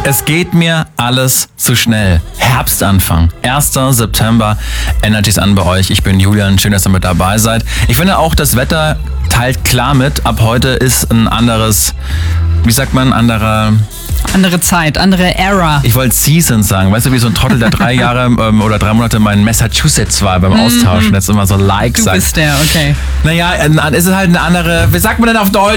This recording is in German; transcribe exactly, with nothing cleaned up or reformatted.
Es geht mir alles zu schnell. Herbstanfang, erster September. Energy's an bei euch. Ich bin Julian. Schön, dass ihr mit dabei seid. Ich finde auch, das Wetter teilt klar mit. Ab heute ist ein anderes, wie sagt man, anderer... Andere Zeit, andere Era. Ich wollte Seasons sagen. Weißt du, wie so ein Trottel, der drei Jahre ähm, oder drei Monate mal in Massachusetts war beim Austauschen. Jetzt immer so Like Du sagt. bist der, okay. Naja, es ist halt eine andere, wie sagt man denn auf Deutsch?